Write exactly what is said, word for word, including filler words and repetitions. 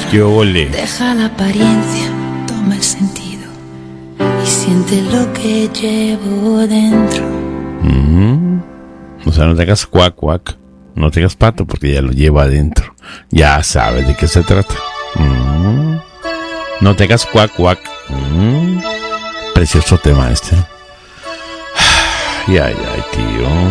¡Qué ole! Deja la apariencia, toma el sentido y siente lo que llevo dentro. Mm. O sea, no te hagas cuac, cuac. No te hagas pato porque ya lo lleva adentro. Ya sabes de qué se trata. Mm. No te hagas cuac, cuac. Mm. Precioso tema este. Ay, ay, ay, tío.